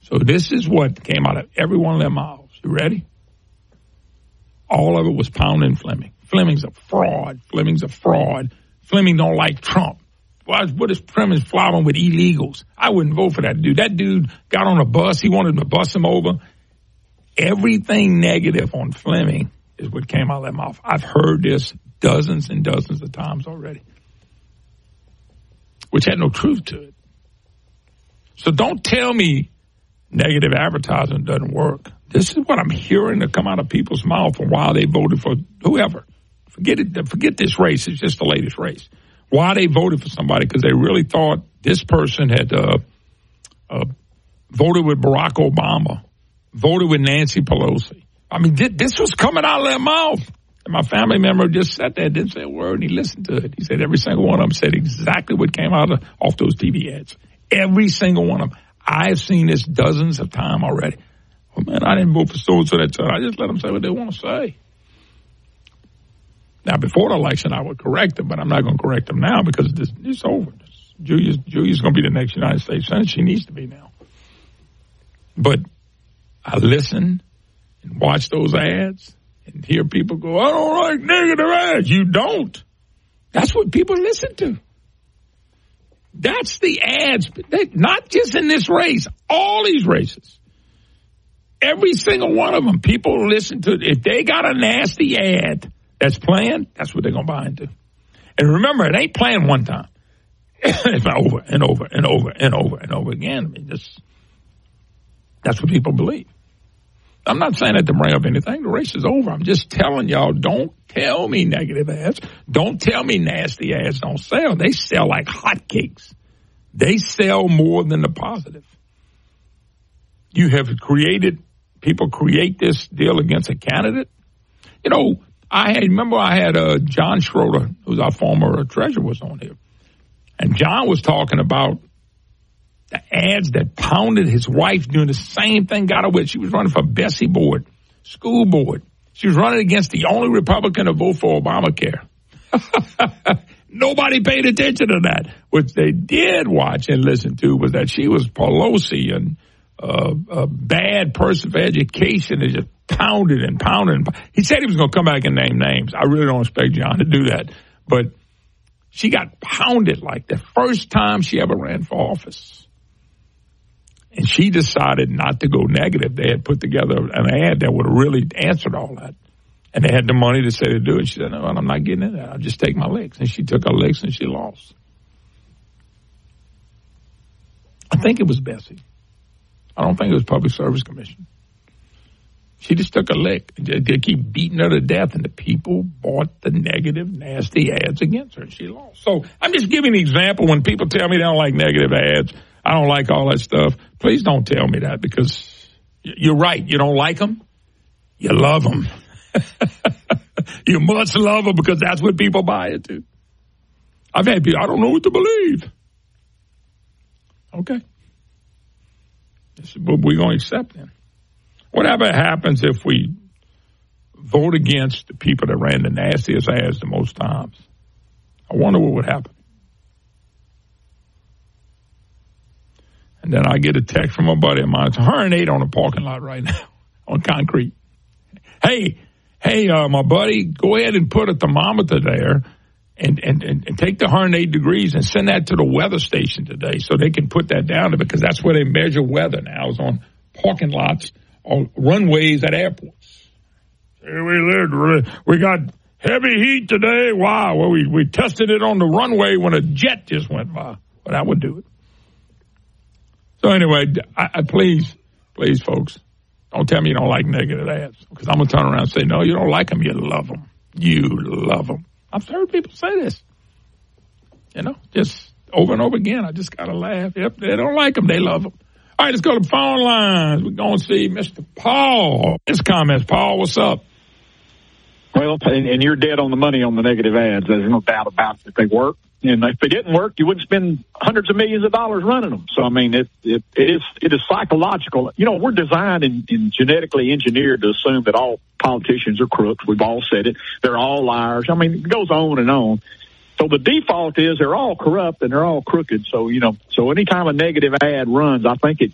So this is what came out of every one of their mouths. You ready? All of it was pounding Fleming. Fleming's a fraud. Fleming's a fraud. Fleming don't like Trump. What is Fleming flowering with illegals? I wouldn't vote for that dude. That dude got on a bus. He wanted to bus him over. Everything negative on Fleming is what came out of their mouth. I've heard this dozens and dozens of times already, which had no truth to it. So don't tell me negative advertising doesn't work. This is what I'm hearing to come out of people's mouth and why they voted for whoever. Forget it. Forget this race. It's just the latest race. Why they voted for somebody? Because they really thought this person had voted with Barack Obama, voted with Nancy Pelosi. I mean, this was coming out of their mouth. And my family member just sat there, didn't say a word, and he listened to it. He said every single one of them said exactly what came out off those TV ads. Every single one of them. I have seen this dozens of times already. Well, man, I didn't vote for so-and-so that time. I just let them say what they want to say. Now, before the election, I would correct them, but I'm not going to correct them now because it's over. Julia's going to be the next United States Senator. She needs to be now. But I listen and watch those ads and hear people go, I don't like negative ads. You don't. That's what people listen to. That's the ads. Not just in this race, all these races. Every single one of them, people listen to. If they got a nasty ad that's playing, that's what they're going to buy into. And remember, it ain't playing one time. It's over and over and over and over and over again. I mean, that's what people believe. I'm not saying that to bring up anything. The race is over. I'm just telling y'all, don't tell me negative ads. Don't tell me nasty ads don't sell. They sell like hotcakes. They sell more than the positive. You have people create this deal against a candidate. You know, I had John Schroeder, who's our former treasurer, was on here. And John was talking about the ads that pounded his wife doing the same thing, got her with. She was running for Bessie board, school board. She was running against the only Republican to vote for Obamacare. Nobody paid attention to that. What they did watch and listen to was that she was Pelosi and a bad person for education and just pounded and pounded. He said he was going to come back and name names. I really don't expect John to do that. But she got pounded like the first time she ever ran for office. And she decided not to go negative. They had put together an ad that would have really answered all that. And they had the money to say to do it. She said, no, I'm not getting in that. I'll just take my licks. And she took her licks and she lost. I think it was Bessie. I don't think it was Public Service Commission. She just took a lick. They keep beating her to death, and the people bought the negative, nasty ads against her, and she lost. So I'm just giving an example. When people tell me they don't like negative ads, I don't like all that stuff, please don't tell me that, because you're right. You don't like them. You love them. You must love them because that's what people buy into. I've had people, I don't know what to believe. Okay. This is what we're going to accept then. Whatever happens if we vote against the people that ran the nastiest ads the most times, I wonder what would happen. And then I get a text from a buddy of mine. It's 108 on the parking lot right now on concrete. Hey, my buddy, go ahead and put a thermometer there and take the 108 degrees and send that to the weather station today so they can put that down there, because that's where they measure weather now, is on parking lots, on runways at airports. Here we live. We got heavy heat today. Wow. Well, we tested it on the runway when a jet just went by. Well, that would do it. So anyway, please, folks, don't tell me you don't like negative ads, because I'm going to turn around and say, no, you don't like them. You love them. You love them. I've heard people say this, just over and over again. I just got to laugh. Yep, they don't like them. They love them. All right, let's go to the phone lines. We're going to see Mr. Paul. His comments. Paul, what's up? Well, and you're dead on the money on the negative ads. There's no doubt about it. If they work, and if they didn't work, you wouldn't spend hundreds of millions of dollars running them. So, I mean, it is psychological. We're designed and genetically engineered to assume that all politicians are crooks. We've all said it. They're all liars. I mean, it goes on and on. So the default is they're all corrupt and they're all crooked. So, so anytime a negative ad runs, I think it